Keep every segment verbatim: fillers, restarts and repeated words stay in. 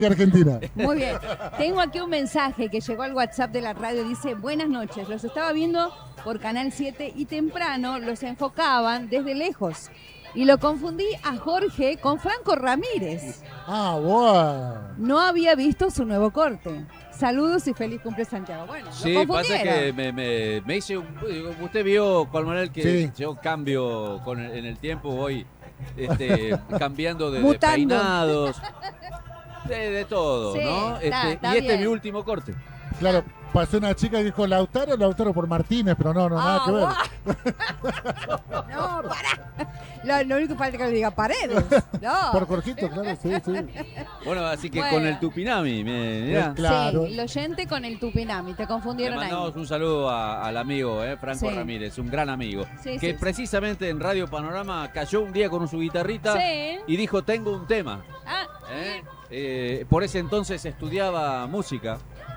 Argentina. Muy bien. Tengo aquí un mensaje que llegó al WhatsApp de la radio. Dice, buenas noches, los estaba viendo por Canal siete y temprano los enfocaban desde lejos. Y lo confundí a Jorge con Franco Ramírez. Ah, bueno. No había visto su nuevo corte. Saludos y feliz cumple Santiago. Bueno, sí, lo pasa que me, me, me hice un... Usted vio, Colmanel, que sí. yo cambio con el, en el tiempo, voy este, cambiando de, de Mutando. peinados, de, de todo, Sí, ¿no? está, Este, está y este bien. es mi último corte. Claro, pasó una chica y dijo Lautaro, Lautaro por Martínez, pero no, no, Ah, nada que ver. guau. No, pará. Lo, lo único que falta es que le diga Paredes. No. Por Jorgito, claro, sí, sí. Bueno, así que Bueno. con el Tupinami, me- mirá. Claro. Sí, el oyente con el Tupinami. Te Le confundieron ahí. mandamos un saludo a- al amigo, eh, Franco Sí. Ramírez, un gran amigo. Sí, que sí, precisamente en Radio Panorama cayó un día con su guitarrita Sí. y dijo, tengo un tema. Ah, ¿eh? Eh, por ese entonces estudiaba música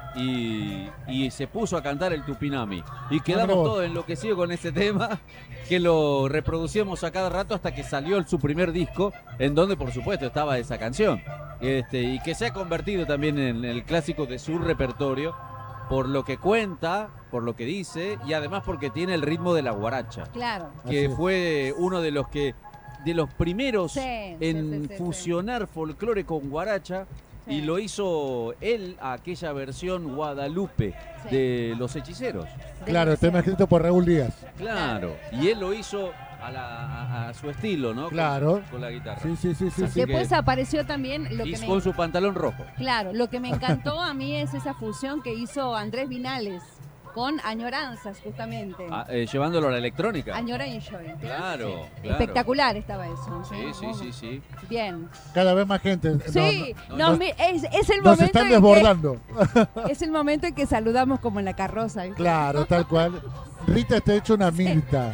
y, y se puso a cantar el Tupinami. Y quedamos Bravo. todos enloquecidos con ese tema, que lo reproducíamos a cada rato hasta que salió el- su primer disco, en donde por supuesto estaba esa canción. Este, y que se ha convertido también en el clásico de su repertorio, por lo que cuenta, por lo que dice, y además porque tiene el ritmo de la guaracha, claro. que Así es. fue uno de los que de los primeros Sí, en sí, sí, sí, fusionar folclore con guaracha. Sí. Y lo hizo él a aquella versión Guadalupe Sí. de Los Hechiceros. Claro, el tema escrito por Raúl Díaz. Claro. Y él lo hizo a, la- a- a su estilo, ¿no? Con- Claro. Con, la guitarra. Sí, sí, sí, sí. Así sí. Después que- apareció también lo Y que me... con su pantalón rojo. Claro, lo que me encantó a mí es esa fusión que hizo Andrés Vinales con Añoranzas, justamente. Ah, eh, llevándolo a la electrónica. Añoranza. Claro, claro. Espectacular estaba eso. Sí, sí, sí, sí. Bien. Cada vez más gente. No, Sí, no, no, no. mi- es, es el Nos momento están en que- desbordando. es el momento en que saludamos como en la carroza. ¿viste? Claro, tal cual. Rita está hecho una Mirta.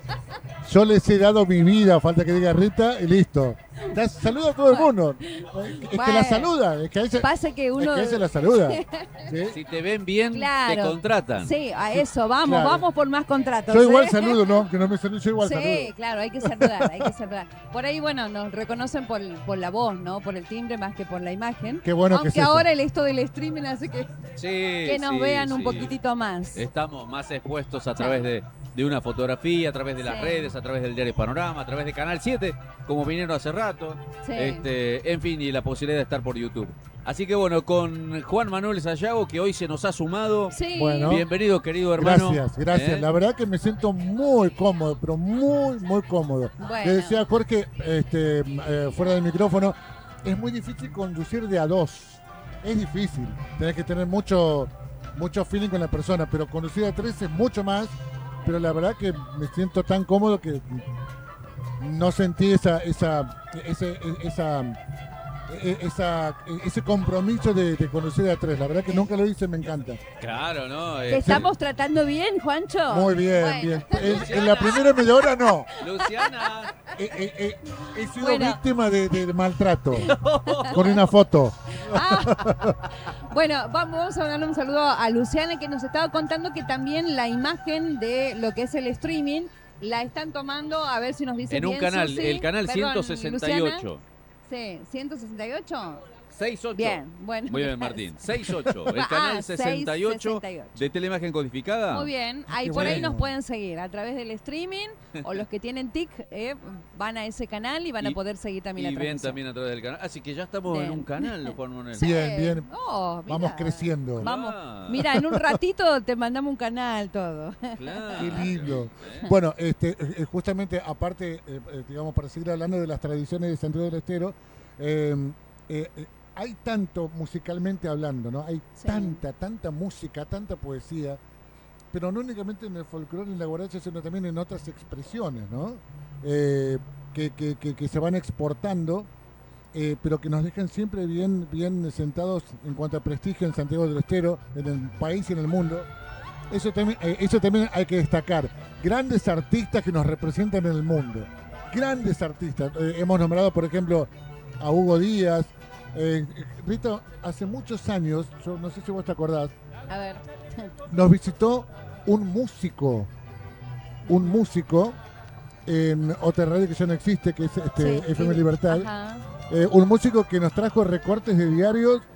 Yo les he dado mi vida, falta que diga Rita y listo. La saluda a todo el mundo. Es que Bueno. la saluda, es que a ese, Pasa que uno... es que a ese la saluda. ¿Sí? Si te ven bien, Claro. te contratan. Sí, a eso, vamos, Claro. vamos por más contratos. Yo igual ¿eh? saludo, ¿no? Que no me saludo, yo igual Sí, saludo. claro, hay que saludar, hay que saludar. Por ahí, bueno, nos reconocen por, por la voz, ¿no? Por el timbre más que por la imagen. Qué bueno que Aunque es eso. ahora el esto del streaming hace que, Sí, que nos sí, vean un sí. poquitito más. Estamos más expuestos a través de, de una fotografía, a través de las Sí. redes, a través del diario Panorama, a través de Canal siete, como vinieron hace rato. Sí. Este, en fin, y la posibilidad de estar por YouTube. Así que bueno, con Juan Manuel Sayago, que hoy se nos ha sumado. Sí. Bueno. Bienvenido, querido hermano. Gracias, gracias. ¿Eh? La verdad que me siento muy cómodo, pero muy, muy cómodo. Bueno. Le decía a Jorge, este, eh, fuera del micrófono, es muy difícil conducir de a dos. Es difícil. Tenés que tener mucho, mucho feeling con la persona, pero conducir a tres es mucho más. Pero la verdad que me siento tan cómodo que no sentí esa, esa, ese, esa, e- esa, ese compromiso de, de conducir a tres. La verdad que nunca lo hice, me encanta. Claro, ¿no? ¿Te Eh, estamos tratando bien, Juancho? Muy bien, Bueno. bien. En, en la primera media hora no. Luciana. Eh, eh, eh, he sido Bueno. víctima de, de maltrato. Con una foto. Ah, bueno, vamos, vamos a darle un saludo a Luciana, que nos estaba contando que también la imagen de lo que es el streaming la están tomando, a ver si nos dice En un bien, canal, Susi. el canal Perdón, ciento sesenta y ocho. Luciana. Sí, ciento sesenta y ocho. sesenta y ocho. Bien, bueno. Muy bien, Martín. sesenta y ocho. El Ah, canal sesenta y ocho seiscientos sesenta y ocho. de Teleimagen Codificada. Muy bien, ahí Qué por ahí bueno. nos pueden seguir a través del streaming o los que tienen T I C eh, van a ese canal y van a Y- poder seguir también Y la ven transmisión. también a través del canal. Así que ya estamos Bien. en un canal, Juan Manuel. Sí. Bien, bien. Oh, mira. Vamos creciendo. Vamos. Ah. Mira, en un ratito te mandamos un canal todo. Claro. Qué lindo. ¿Eh? Bueno, este, eh, justamente aparte, eh, eh, digamos, para seguir hablando de las tradiciones de Santiago del Estero, eh, eh, eh, hay tanto musicalmente hablando, ¿no? Hay Sí. tanta, tanta música, tanta poesía, pero no únicamente en el folclore y en la guaracha, sino también en otras expresiones, ¿no? Eh, que, que, que, que se van exportando, eh, pero que nos dejan siempre bien, bien sentados en cuanto a prestigio en Santiago del Estero, en el país y en el mundo. Eso también, eh, eso también hay que destacar. Grandes artistas que nos representan en el mundo. Grandes artistas. Eh, hemos nombrado, por ejemplo, a Hugo Díaz. Eh, Rita, hace muchos años, yo no sé si vos te acordás, A ver. nos visitó un músico, un músico en otra radio que ya no existe, que es este, Sí, F M y- Libertad, Ajá. Eh, un músico que nos trajo recortes de diarios